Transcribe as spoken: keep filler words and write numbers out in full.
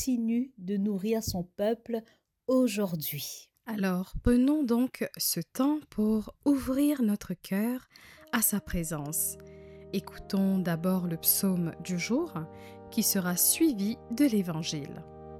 continue de nourrir son peuple aujourd'hui. Alors, prenons donc ce temps pour ouvrir notre cœur à sa présence. Écoutons d'abord le psaume du jour qui sera suivi de l'Évangile.